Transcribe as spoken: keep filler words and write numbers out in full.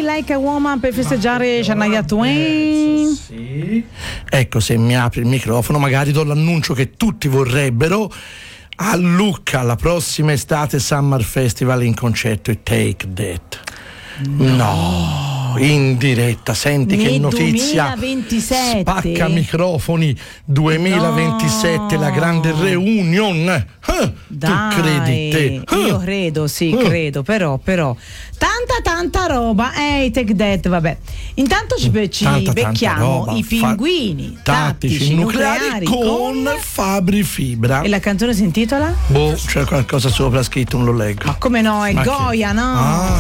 Like a Woman per festeggiare Shania Twain. Sì. Ecco, se mi apri il microfono magari do l'annuncio che tutti vorrebbero. A Lucca la prossima estate Summer Festival in concerto i Take That. No, no, in diretta, senti nel che notizia duemilaventisette. Spacca microfoni duemilaventisette, no. La grande reunion. Eh, Dai, tu credi te? Eh, io credo, sì, eh. credo, però, però tanta tanta roba, eh, Take That, vabbè. Intanto ci, ci tanta, becchiamo tanta roba, i pinguini fa- tattici, tattici nucleari, nucleari con, con Fabri Fibra. E la canzone si intitola? Boh, c'è qualcosa sopra scritto, non lo leggo. Ma come no, è Ma Goya, che... no? Ah.